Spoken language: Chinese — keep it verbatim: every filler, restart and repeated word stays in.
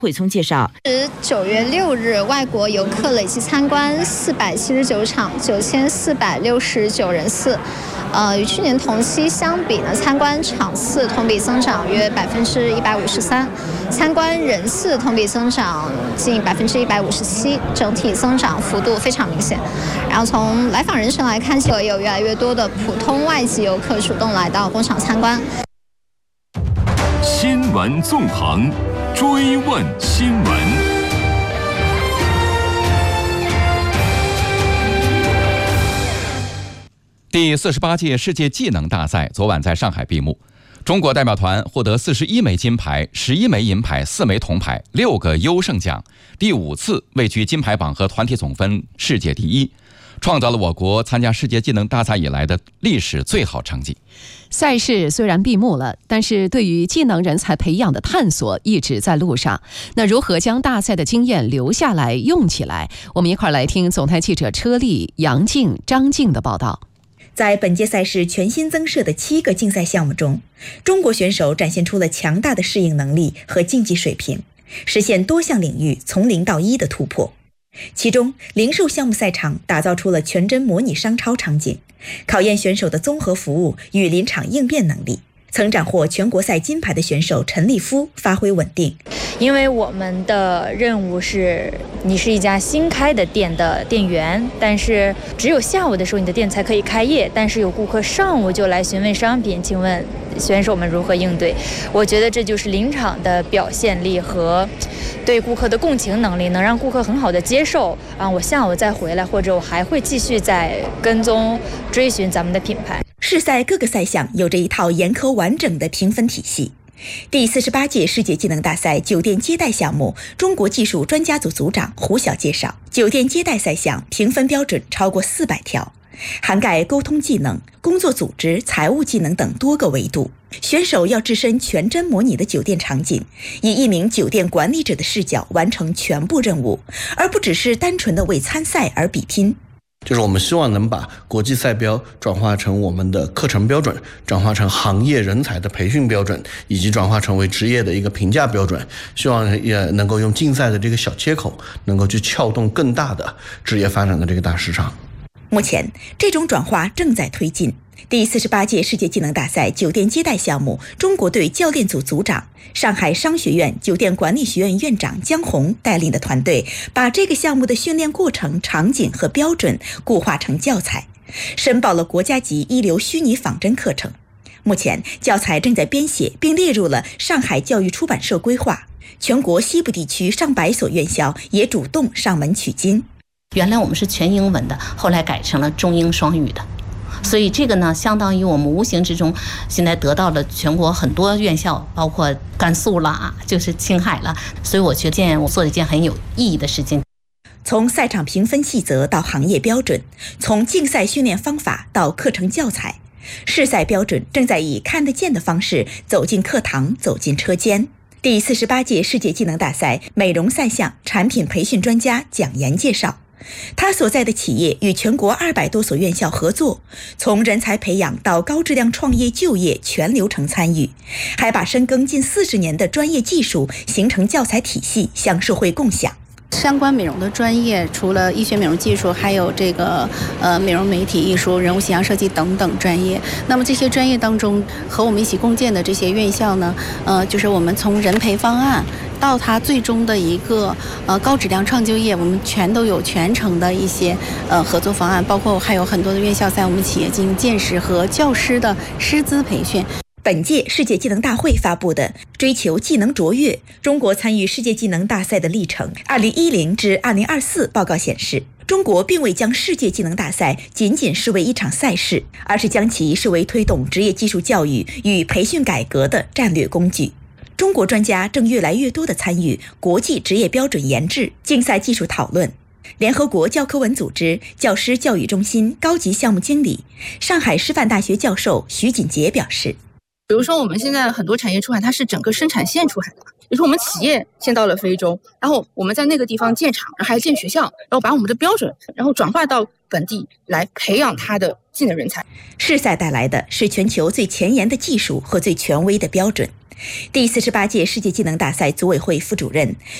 慧聪介绍， 九月六日，外国游客累计参观四百七十九场，九千四百六十九人次。呃，与去年同期相比呢，参观场次同比增长约百分之一百五十三，参观人次同比增长近百分之一百五十七，整体增长幅度非常明显。然后从来访人群来看，也有越来越多的普通外籍游客主动来到工厂参观。 新闻纵横，追问新闻。第四十八届世界技能大赛昨晚在上海闭幕，中国代表团获得四十一枚金牌、十一枚银牌、四枚铜牌、六个优胜奖，第五次位居金牌榜和团体总分世界第一，创造了我国参加世界技能大赛以来的历史最好成绩。 赛事虽然闭幕了，但是对于技能人才培养的探索一直在路上。那如何将大赛的经验留下来、用起来？我们一块儿来听总台记者车丽、杨静、张静的报道。 在本届赛事全新增设的七个竞赛项目中，中国选手展现出了强大的适应能力和竞技水平，实现多项领域从零到一的突破。其中，零售项目赛场打造出了全真模拟商超场景，考验选手的综合服务与临场应变能力。曾斩获全国赛金牌的选手陈立夫发挥稳定。 因为我们的任务是，你是一家新开的店的店员，但是只有下午的时候你的店才可以开业，但是有顾客上午就来询问商品，请问选手们如何应对？我觉得这就是临场的表现力和对顾客的共情能力，能让顾客很好的接受啊，我下午再回来，或者我还会继续再跟踪追寻咱们的品牌。 世赛各个赛项有着一套严苛完整的评分体系。第四十八届世界技能大赛酒店接待项目，中国技术专家组组长胡晓介绍，酒店接待赛项评分标准超过四百条，涵盖沟通技能、工作组织、财务技能等多个维度。选手要置身全真模拟的酒店场景，以一名酒店管理者的视角完成全部任务，而不只是单纯的为参赛而比拼。 就是我们希望能把国际赛标转化成我们的课程标准，转化成行业人才的培训标准，以及转化成为职业的一个评价标准，希望也能够用竞赛的这个小切口，能够去撬动更大的职业发展的这个大市场。 目前这种转化正在推进。第四十八届世界技能大赛酒店接待项目，中国队教练组组长、上海商学院酒店管理学院院长江红带领的团队，把这个项目的训练过程、场景和标准固化成教材，申报了国家级一流虚拟仿真课程。目前教材正在编写，并列入了上海教育出版社规划。全国西部地区上百所院校也主动上门取经。 原来我们是全英文的，后来改成了中英双语的。所以这个呢，相当于我们无形之中现在得到了全国很多院校，包括甘肃啦，就是青海啦，所以我觉得我做了一件很有意义的事情。 从赛场评分细则到行业标准，从竞赛训练方法到课程教材，世赛标准正在以看得见的方式走进课堂，走进车间。第四十八届世界技能大赛美容赛项产品培训专家蒋岩介绍，他所在的企业与全国二百多所院校合作，从人才培养到高质量创业就业全流程参与，还把深耕近四十年的专业技术形成教材体系向社会共享。 相关美容的专业，除了医学美容技术，还有这个呃美容媒体艺术、人物形象设计等等专业。那么这些专业当中，和我们一起共建的这些院校呢，呃，就是我们从人培方案到它最终的一个呃高质量创就业，我们全都有全程的一些呃合作方案，包括还有很多的院校在我们企业进行见识和教师的师资培训。 本届世界技能大会发布的追求技能卓越，中国参与世界技能大赛的历程二零一零至二零二四报告显示，中国并未将世界技能大赛仅仅视为一场赛事，而是将其视为推动职业技术教育与培训改革的战略工具。中国专家正越来越多地参与国际职业标准研制、竞赛技术讨论。联合国教科文组织教师教育中心高级项目经理、上海师范大学教授徐锦杰表示， 比如说我们现在很多产业出海，它是整个生产线出海的，比如说我们企业先到了非洲，然后我们在那个地方建厂，然后还建学校，然后把我们的标准然后转化到本地来培养它的技能人才。 世赛带来的是全球最前沿的技术和最权威的标准， 第四十八届世界技能大赛组委会副主任、